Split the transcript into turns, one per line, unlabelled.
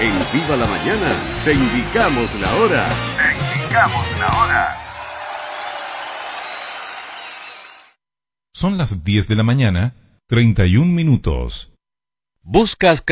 En Viva la Mañana te indicamos la hora. Te indicamos la hora.
Son las 10 de la mañana, 31 minutos.
¿Buscas